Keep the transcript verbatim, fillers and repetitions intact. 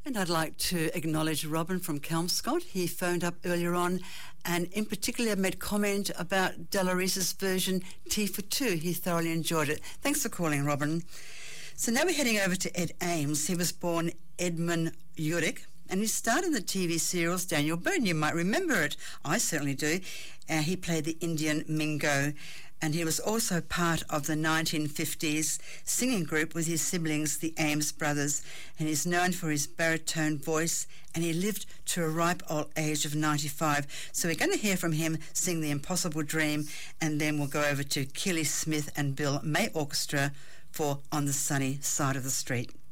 And I'd like to acknowledge Robin from Kelmscott. He phoned up earlier on and in particular made comment about Delaris's version, Tea for Two. He thoroughly enjoyed it. Thanks for calling, Robin. So now we're heading over to Ed Ames. He was born Edmund Urick, and he starred in the T V serials Daniel Byrne. You might remember it. I certainly do. Uh, he played the Indian Mingo, and he was also part of the nineteen fifties singing group with his siblings, the Ames brothers, and he's known for his baritone voice, and he lived to a ripe old age of ninety-five. So we're going to hear from him sing The Impossible Dream, and then we'll go over to Keely Smith and Bill May Orchestra for On the Sunny Side of the Street.